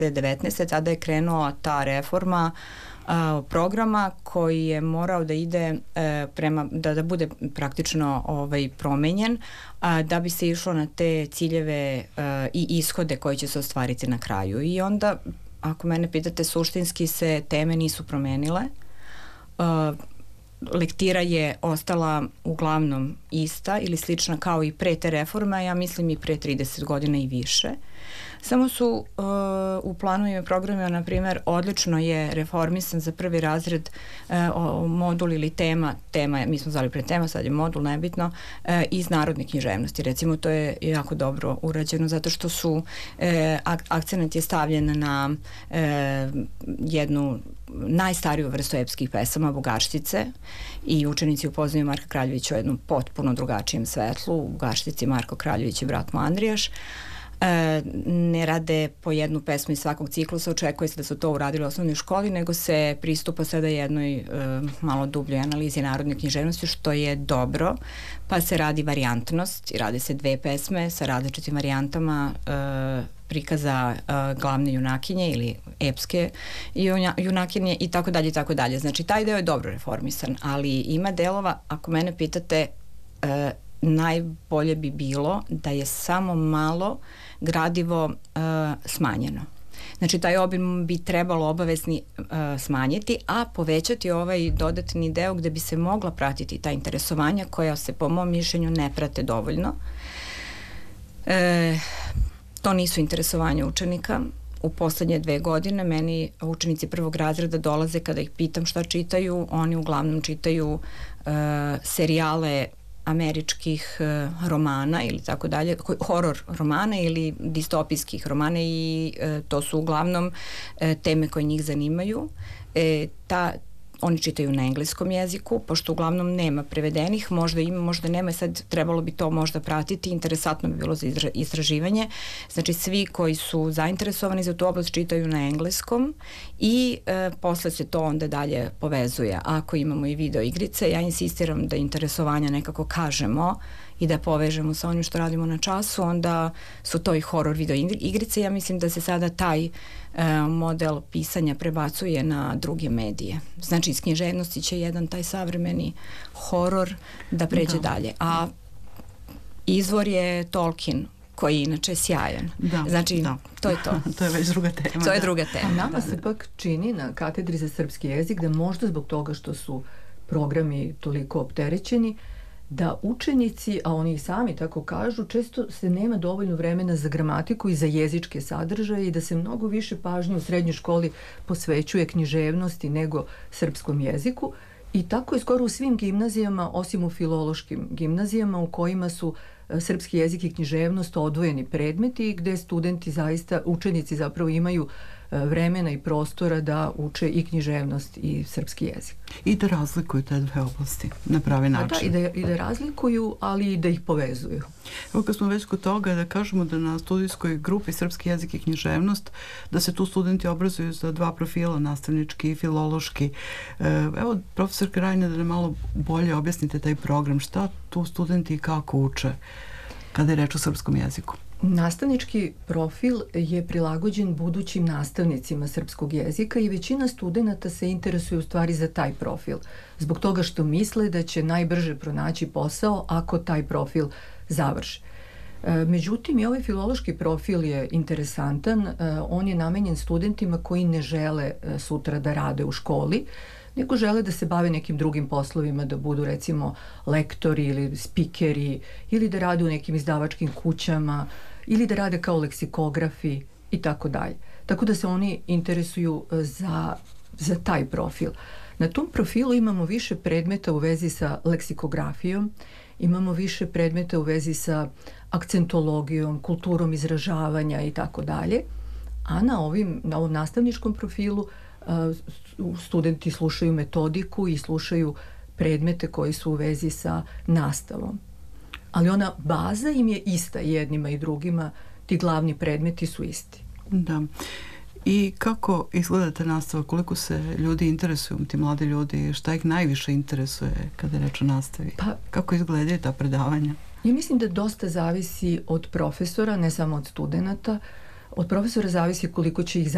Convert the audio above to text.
2019. Tada je krenuo ta reforma programa koji je morao da ide prema, da bude praktično promenjen, da bi se išlo na te ciljeve i ishode koji će se ostvariti na kraju. I onda, ako mene pitate, suštinski se teme nisu promenile. Lektira je ostala uglavnom ista ili slična kao i pre te reforme, ja mislim i pre 30 godina i više. Samo su u planovima i programima, na primjer, odlično je reformisan za prvi razred modul ili tema, mi smo zvali pre tema, sad je modul, nebitno, iz narodne književnosti. Recimo, to je jako dobro urađeno zato što su akcenat je stavljen na jednu najstariju vrstu epskih pesama, Bugarštice, i učenici upoznaju Marka Kraljevića u jednom potpuno drugačijem svetlu. U Bugarštici Marko Kraljević i brat mu Andrijaš. Ne rade po jednu pesmu iz svakog ciklusa, očekuje se da su to uradili u osnovnoj školi, nego se pristupa sada jednoj malo dubljoj analizi narodne književnosti, što je dobro, pa se radi varijantnost i rade se dve pesme sa različitim varijantama prikaza glavne junakinje ili epske junakinje i tako dalje i tako dalje. Znači, taj deo je dobro reformisan, ali ima delova, ako mene pitate, najbolje bi bilo da je samo malo gradivo smanjeno. Znači, taj obim bi trebalo obavezni smanjiti, a povećati ovaj dodatni deo gde bi se mogla pratiti ta interesovanja koja se, po mom mišljenju, ne prate dovoljno. To nisu interesovanja učenika. U poslednje 2 godine meni učenici prvog razreda dolaze, kada ih pitam šta čitaju, oni uglavnom čitaju serijale američkih romana ili tako dalje, horor romana ili distopijskih romana, i to su uglavnom teme koje njih zanimaju. Oni čitaju na engleskom jeziku, pošto uglavnom nema prevedenih, možda ima, možda nema, sad trebalo bi to možda pratiti, interesantno bi bilo za istraživanje. Znači, svi koji su zainteresovani za tu oblast čitaju na engleskom i posle se to onda dalje povezuje. Ako imamo i video igrice, ja insistiram da interesovanja nekako kažemo i da povežemo sa onim što radimo na času, onda su to i horor video igrice. Ja mislim da se sada taj model pisanja prebacuje na druge medije. Znači, iz književnosti će jedan taj savremeni horor da pređe dalje. A izvor je Tolkien, koji je inače sjajan. Znači, to je to. To je već druga tema. To je druga tema. Nama se pak čini na katedri za srpski jezik da možda zbog toga što su programi toliko opterećeni, da učenici, a oni i sami tako kažu, često se nema dovoljno vremena za gramatiku i za jezičke sadržaje i da se mnogo više pažnje u srednjoj školi posvećuje književnosti nego srpskom jeziku. I tako je skoro u svim gimnazijama, osim u filološkim gimnazijama u kojima su srpski jezik i književnost odvojeni predmeti, gde studenti zaista, učenici zapravo imaju vremena i prostora da uče i književnost i srpski jezik. I da razlikuju te dve oblasti na pravi način. I da razlikuju, ali i da ih povezuju. Evo, kad smo već kod toga, da kažemo da na studijskoj grupi srpski jezik i književnost, da se tu studenti obrazuju za 2 profila, nastavnički i filološki. Evo, profesor Krajina, da nam malo bolje objasnite taj program. Šta tu studenti i kako uče kada je reč o srpskom jeziku? Nastavnički profil je prilagođen budućim nastavnicima srpskog jezika i većina studenta se interesuje u stvari za taj profil, zbog toga što misle da će najbrže pronaći posao ako taj profil završi. Međutim, i ovaj filološki profil je interesantan, on je namenjen studentima koji ne žele sutra da rade u školi, nego žele da se bave nekim drugim poslovima, da budu recimo lektori ili spikeri, ili da rade u nekim izdavačkim kućama, ili da rade kao leksikografi i tako dalje. Tako da se oni interesuju za taj profil. Na tom profilu imamo više predmeta u vezi sa leksikografijom, imamo više predmeta u vezi sa akcentologijom, kulturom izražavanja i tako dalje, a na ovom nastavničkom profilu studenti slušaju metodiku i slušaju predmete koji su u vezi sa nastavom. Ali ona baza im je ista jednima i drugima, ti glavni predmeti su isti. Da. I kako izgleda ta nastava, koliko se ljudi interesuju, ti mladi ljudi, šta ih najviše interesuje kada je reč o nastavi? Kako izgledaju ta predavanja? Ja mislim da dosta zavisi od profesora, ne samo od studenta. Od profesora zavisi koliko će ih